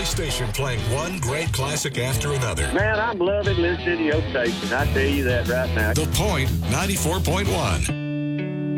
station playing one great classic after another. Man, I'm loving listening to your station. I tell you that right now. The Point 94.1.